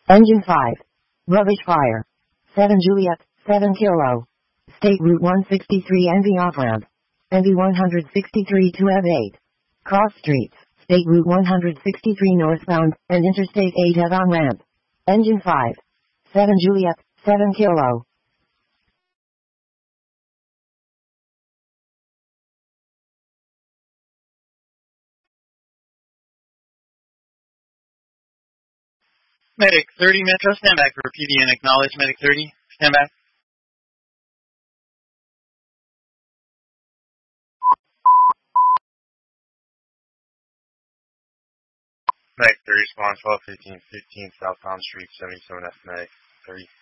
Engine 5. Rubbish fire. 7 Juliet, 7 Kilo. State Route 163 NV off-ramp. NV 163 to F8. Cross streets, State Route 163 northbound, and Interstate 8 head on ramp. Engine 5. 7 Juliet, 7 Kilo. Medic 30 Metro, stand back for PD and acknowledge. Medic 30, stand back. Medic 30, response 1215, 15 southbound street, 77F, Medic 30.